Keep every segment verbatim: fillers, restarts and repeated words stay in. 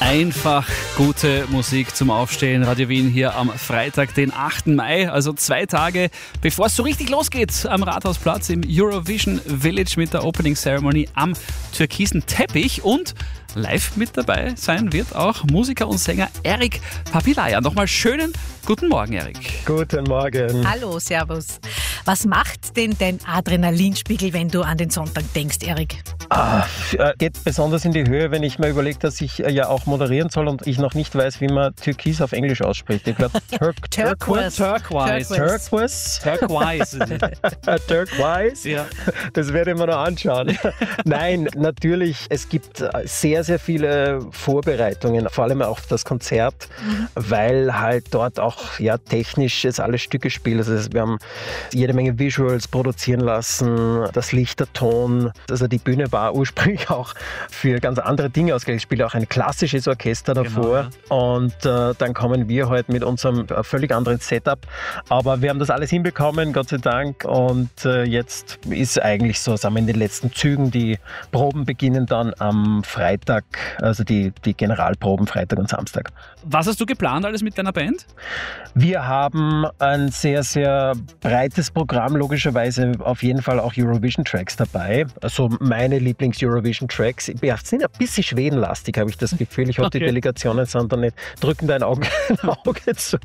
Einfach gute Musik zum Aufstehen. Radio Wien hier am Freitag, den achten Mai, also zwei Tage bevor es so richtig losgeht am Rathausplatz im Eurovision Village mit der Opening Ceremony am türkisen Teppich. Und live mit dabei sein wird auch Musiker und Sänger Erik Papilaya. Nochmal schönen guten Morgen, Erik. Guten Morgen. Hallo, servus. Was macht denn dein Adrenalinspiegel, wenn du an den Sonntag denkst, Erik? Ah, geht besonders in die Höhe, wenn ich mir überlege, dass ich ja auch moderieren soll und ich noch nicht weiß, wie man Türkis auf Englisch ausspricht. Ich glaube, Tur- Turquoise. Turquoise. Turquoise. Turquoise. Turquoise? Ja. Das werde ich mir noch anschauen. Nein, natürlich, es gibt sehr, sehr viele Vorbereitungen, vor allem auf das Konzert, mhm. weil halt dort auch ja, technisch es alle Stücke spielen. Also wir haben jede Menge Visuals produzieren lassen, das Licht, der Ton, also die Bühne war ursprünglich auch für ganz andere Dinge ausgelegt. Ich spiele auch ein klassisches Orchester davor, genau, ja. Und äh, dann kommen wir heute mit unserem äh, völlig anderen Setup. Aber wir haben das alles hinbekommen, Gott sei Dank. Und äh, jetzt ist eigentlich so, sagen wir, in den letzten Zügen. Die Proben beginnen dann am Freitag, also die, die Generalproben Freitag und Samstag. Was hast du geplant alles mit deiner Band? Wir haben ein sehr, sehr breites Programm, logischerweise auf jeden Fall auch Eurovision-Tracks dabei. Also meine Lieblings-Eurovision-Tracks sind ein bisschen schwedenlastig, habe ich das Gefühl. Ich hoffe, okay. Die Delegationen sind da nicht, drücken da ein Auge, ein Auge zu.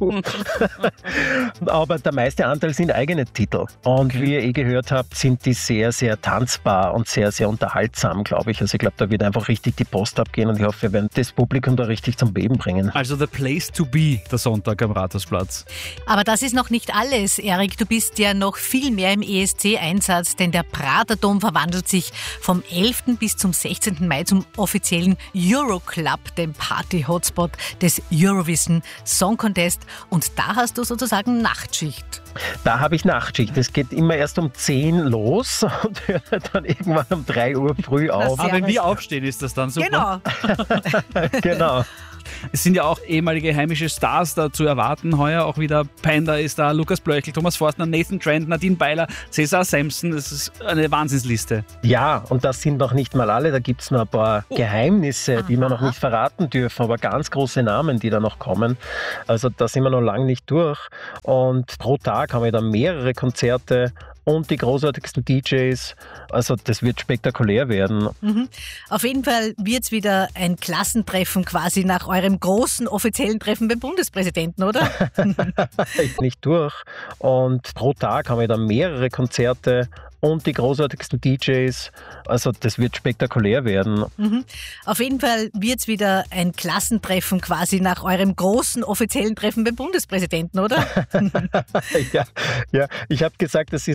Aber der meiste Anteil sind eigene Titel. Und okay. Wie ihr eh gehört habt, sind die sehr, sehr tanzbar und sehr, sehr unterhaltsam, glaube ich. Also ich glaube, da wird einfach richtig die Post abgehen und ich hoffe, wir werden das Publikum da richtig zum Beben bringen. Also the place to be, der Sonntag am Rathausplatz. Aber das ist noch nicht alles, Erik. Du bist ja noch viel mehr im E S C-Einsatz, denn der Prater Dom verwandelt sich vom elften bis zum sechzehnten Mai zum offiziellen Euroclub, dem Party-Hotspot des Eurovision Song Contest. Und da hast du sozusagen Nachtschicht. Da habe ich Nachtschicht. Es geht immer erst um zehn los und hört dann irgendwann um drei Uhr früh auf. Aber wenn wir aufstehen, ist das dann super. Genau. Genau. Es sind ja auch ehemalige heimische Stars da zu erwarten. Heuer auch wieder Panda ist da, Lukas Blöchel, Thomas Forstner, Nathan Trent, Nadine Beiler, Cesar Sampson. Das ist eine Wahnsinnsliste. Ja, und das sind noch nicht mal alle. Da gibt es noch ein paar oh. Geheimnisse, Aha. die wir noch nicht verraten dürfen, aber ganz große Namen, die da noch kommen. Also da sind wir noch lange nicht durch. Und pro Tag haben wir dann mehrere Konzerte und die großartigsten D Js. Also das wird spektakulär werden. Mhm. Auf jeden Fall wird es wieder ein Klassentreffen quasi nach eurem großen offiziellen Treffen beim Bundespräsidenten, oder? Nicht durch. Und pro Tag haben wir dann mehrere Konzerte und die großartigsten D Js. Also das wird spektakulär werden. Mhm. Auf jeden Fall wird es wieder ein Klassentreffen quasi nach eurem großen offiziellen Treffen beim Bundespräsidenten, oder? ja, ja, ich habe gesagt, das ist